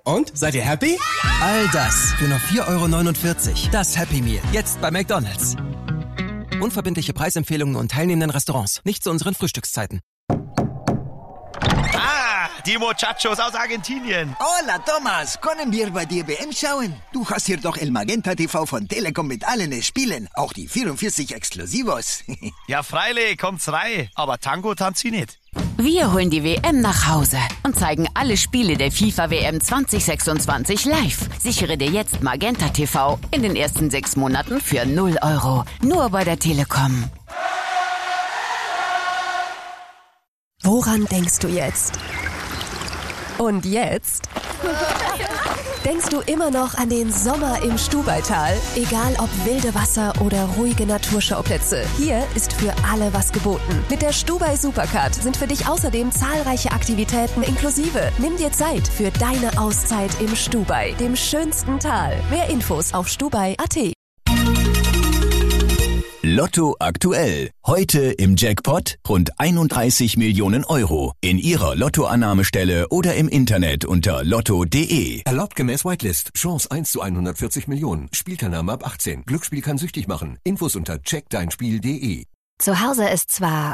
Und, seid ihr happy? All das für nur 4,49 €. Das Happy Meal. Jetzt bei McDonald's. Unverbindliche Preisempfehlungen und teilnehmenden Restaurants. Nicht zu unseren Frühstückszeiten. Die Muchachos aus Argentinien. Hola, Thomas. Können wir bei dir WM schauen? Du hast hier doch El Magenta TV von Telekom mit allen Spielen. Auch die 44 Exklusivos. Ja, freilich, kommt's rein. Aber Tango tanzt sie nicht. Wir holen die WM nach Hause und zeigen alle Spiele der FIFA WM 2026 live. Sichere dir jetzt Magenta TV in den ersten 6 Monaten für 0 €. Nur bei der Telekom. Woran denkst du jetzt? Und jetzt? Denkst du immer noch an den Sommer im Stubaital? Egal ob wilde Wasser oder ruhige Naturschauplätze, hier ist für alle was geboten. Mit der Stubai Supercard sind für dich außerdem zahlreiche Aktivitäten inklusive. Nimm dir Zeit für deine Auszeit im Stubai, dem schönsten Tal. Mehr Infos auf stubai.at. Lotto aktuell. Heute im Jackpot rund 31 Millionen €. In Ihrer Lottoannahmestelle oder im Internet unter lotto.de. Erlaubt gemäß Whitelist. Chance 1 zu 140 Millionen. Spielteilnahme ab 18. Glücksspiel kann süchtig machen. Infos unter checkdeinspiel.de. Zu Hause ist zwar...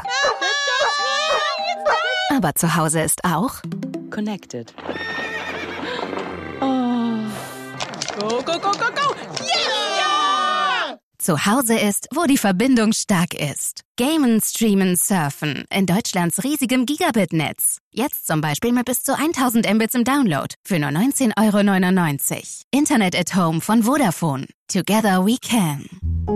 aber zu Hause ist auch... Connected. Oh. Go, go, go, go, go! Yeah! Zu Hause ist, wo die Verbindung stark ist. Gamen, Streamen, Surfen in Deutschlands riesigem Gigabit-Netz. Jetzt zum Beispiel mit bis zu 1000 Mbits im Download für nur 19,99 €. Internet at Home von Vodafone. Together we can.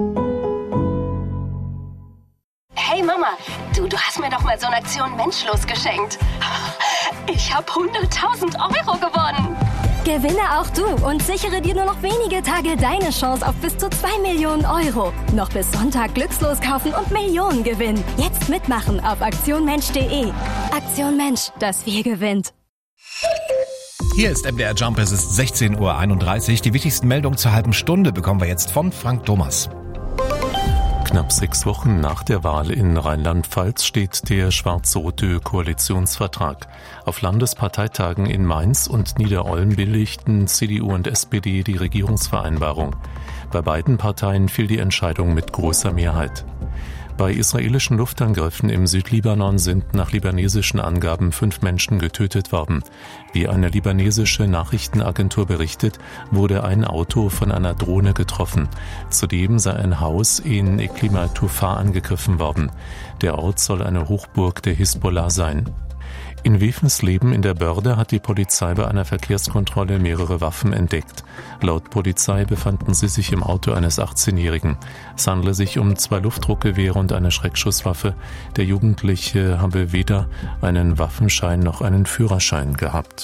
Hey Mama, du hast mir doch mal so eine Aktion Menschlos geschenkt. Ich habe 100.000 € gewonnen. Gewinne auch du und sichere dir nur noch wenige Tage deine Chance auf bis zu 2 Millionen €. Noch bis Sonntag glückslos kaufen und Millionen gewinnen. Jetzt mitmachen auf aktionmensch.de. Aktion Mensch, das Wir gewinnt. Hier ist MDR Jump, es ist 16:31 Uhr. Die wichtigsten Meldungen zur halben Stunde bekommen wir jetzt von Frank Thomas. Knapp 6 Wochen nach der Wahl in Rheinland-Pfalz steht der schwarz-rote Koalitionsvertrag. Auf Landesparteitagen in Mainz und Niederolm billigten CDU und SPD die Regierungsvereinbarung. Bei beiden Parteien fiel die Entscheidung mit großer Mehrheit. Bei israelischen Luftangriffen im Südlibanon sind nach libanesischen Angaben 5 Menschen getötet worden. Wie eine libanesische Nachrichtenagentur berichtet, wurde ein Auto von einer Drohne getroffen. Zudem sei ein Haus in Eklima Tufa angegriffen worden. Der Ort soll eine Hochburg der Hisbollah sein. In Wevensleben in der Börde hat die Polizei bei einer Verkehrskontrolle mehrere Waffen entdeckt. Laut Polizei befanden sie sich im Auto eines 18-Jährigen. Es handle sich um 2 Luftdruckgewehre und eine Schreckschusswaffe. Der Jugendliche habe weder einen Waffenschein noch einen Führerschein gehabt.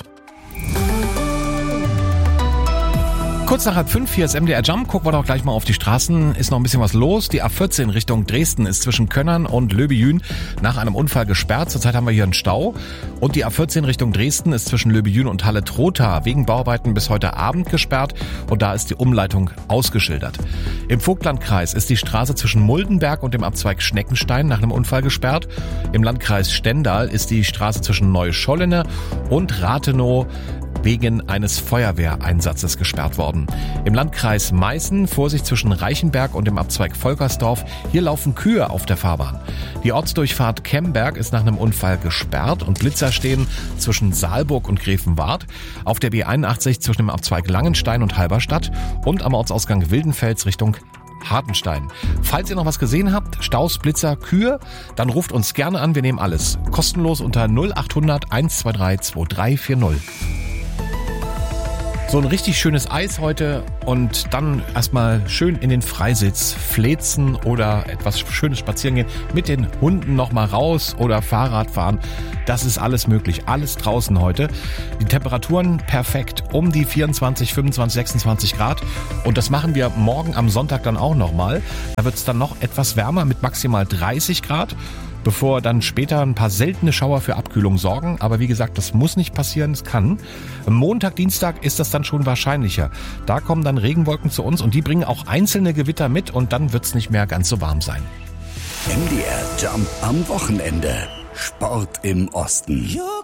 Kurz nach 4:30 hier ist MDR Jump. Gucken wir doch gleich mal auf die Straßen. Ist noch ein bisschen was los. Die A14 Richtung Dresden ist zwischen Könnern und Löbejün nach einem Unfall gesperrt. Zurzeit haben wir hier einen Stau. Und die A14 Richtung Dresden ist zwischen Löbejün und Halle-Trotha wegen Bauarbeiten bis heute Abend gesperrt. Und da ist die Umleitung ausgeschildert. Im Vogtlandkreis ist die Straße zwischen Muldenberg und dem Abzweig Schneckenstein nach einem Unfall gesperrt. Im Landkreis Stendal ist die Straße zwischen Neuschollen und Rathenow wegen eines Feuerwehreinsatzes gesperrt worden. Im Landkreis Meißen Vorsicht zwischen Reichenberg und dem Abzweig Volkersdorf. Hier laufen Kühe auf der Fahrbahn. Die Ortsdurchfahrt Kemberg ist nach einem Unfall gesperrt und Blitzer stehen zwischen Saalburg und Grevenwart. Auf der B81 zwischen dem Abzweig Langenstein und Halberstadt und am Ortsausgang Wildenfels Richtung Hartenstein. Falls ihr noch was gesehen habt, Staus, Blitzer, Kühe, dann ruft uns gerne an, wir nehmen alles. Kostenlos unter 0800 123 2340. So ein richtig schönes Eis heute und dann erstmal schön in den Freisitz fläzen oder etwas Schönes spazieren gehen, mit den Hunden nochmal raus oder Fahrrad fahren. Das ist alles möglich, alles draußen heute. Die Temperaturen perfekt, um die 24, 25, 26 Grad und das machen wir morgen am Sonntag dann auch nochmal. Da wird es dann noch etwas wärmer mit maximal 30 Grad. Bevor dann später ein paar seltene Schauer für Abkühlung sorgen. Aber wie gesagt, das muss nicht passieren, es kann. Am Montag, Dienstag ist das dann schon wahrscheinlicher. Da kommen dann Regenwolken zu uns und die bringen auch einzelne Gewitter mit und dann wird es nicht mehr ganz so warm sein. MDR Jump am Wochenende. Sport im Osten.